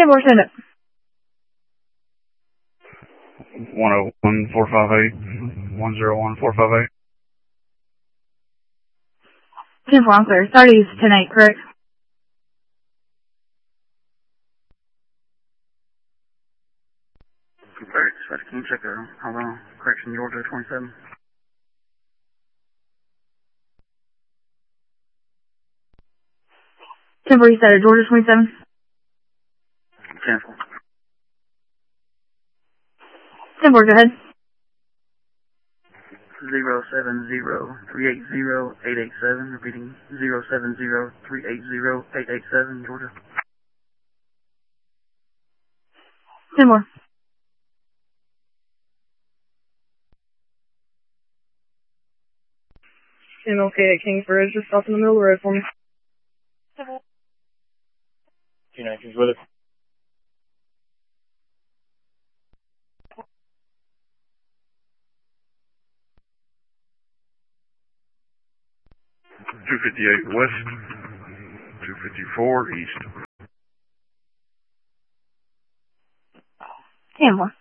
10-4, send it. 101458. 101458. 10-4, I'm clear. 30's 10-8, correct? Correct. Can you check hold on, correction, Georgia 27. 10-4, you said it, Georgia 27? 10-4. 10-4, go ahead. 070-380-887, repeating 070-380-887, Georgia. 10-4. MLK at Kingsbridge, just stop in the middle of the road for me. 219's with it. .258 west, 254 east. 10-4.